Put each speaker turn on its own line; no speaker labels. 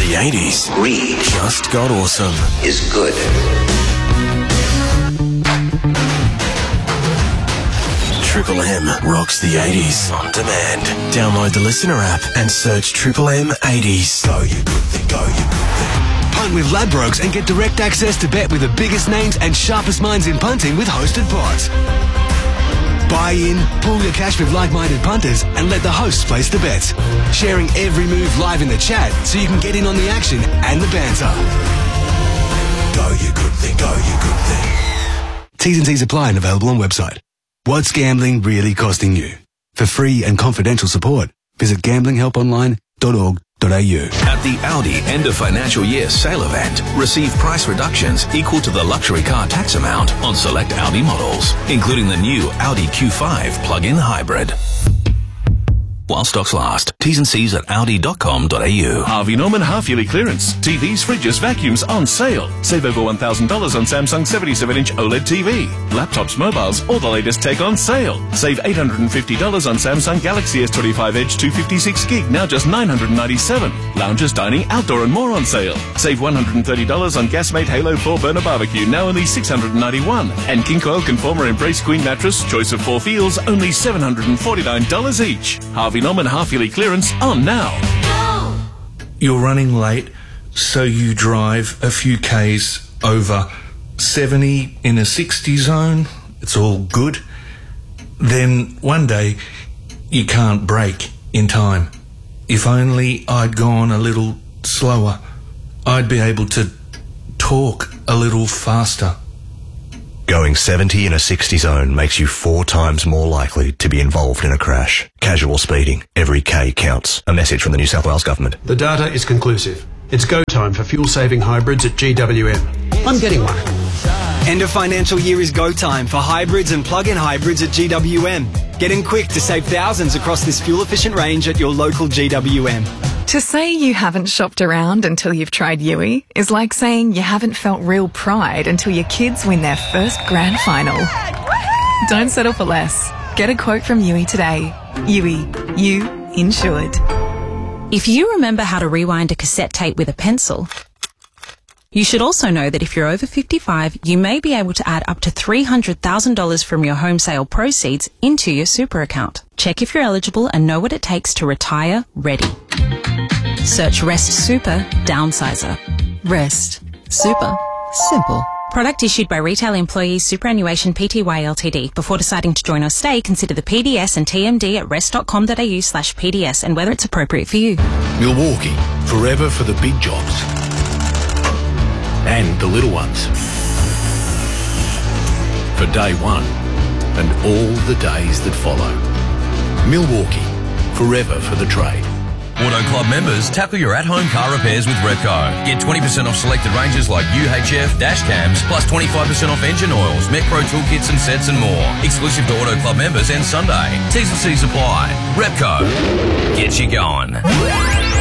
the 80s.
Green
Just got awesome.
is good.
Triple M rocks the 80s on demand. Download the Listener app and search Triple M 80s. Go, you good thing, go, you good thing.
Punt with Ladbrokes and get direct access to bet with the biggest names and sharpest minds in punting with hosted pods. Buy in, pool your cash with like-minded punters and let the hosts place the bets. Sharing every move live in the chat so you can get in on the action and the banter.
Go, you good thing, go, you good thing.
T's and C's apply and available on website. What's gambling really costing you? For free and confidential support, visit gamblinghelponline.org.au.
At the Audi end of financial year sale event, receive price reductions equal to the luxury car tax amount on select Audi models, including the new Audi Q5 plug-in hybrid. While stocks last. T's and C's at audi.com.au.
Harvey Norman half-yearly clearance. TVs, fridges, vacuums on sale. Save over $1,000 on Samsung 77-inch OLED TV. Laptops, mobiles, all the latest tech on sale. Save $850 on Samsung Galaxy S25 Edge 256 gig, now just $997. Lounges, dining, outdoor and more on sale. Save $130 on Gasmate Halo 4 burner barbecue, now only $691. And King Coil Conformer Embrace Queen mattress, choice of 4 feels, only $749 each. Harvey Norman half-yearly clearance on now.
You're running late, so you drive a few Ks over 70 in a 60 zone. It's all good. Then one day, you can't brake in time. If only I'd gone a little slower, I'd be able to talk a little faster.
Going 70 in a 60 zone makes you 4 times more likely to be involved in a crash. Casual speeding. Every K counts. A message from the New South Wales Government.
The data is conclusive. It's go time for fuel-saving hybrids at GWM. I'm getting one.
End of financial year is go time for hybrids and plug-in hybrids at GWM. Get in quick to save thousands across this fuel-efficient range at your local GWM.
To say you haven't shopped around until you've tried Yui is like saying you haven't felt real pride until your kids win their first grand final. Don't settle for less. Get a quote from Yui today. Yui, you insured.
If you remember how to rewind a cassette tape with a pencil, you should also know that if you're over 55, you may be able to add up to $300,000 from your home sale proceeds into your super account. Check if you're eligible and know what it takes to retire ready. Search Rest Super Downsizer. Rest Super Simple. Product issued by Retail Employees Superannuation Pty Ltd. Before deciding to join or stay, consider the PDS and TMD at rest.com.au/PDS and whether it's appropriate for you.
Milwaukee, forever for the big jobs and the little ones. For day one and all the days that follow. Milwaukee, forever for the trade.
Auto Club members, tackle your at-home car repairs with Repco. Get 20% off selected ranges like UHF, dash cams, plus 25% off engine oils, Metpro toolkits and sets and more. Exclusive to Auto Club members and Sunday. T's and C's apply. Repco. Get you going.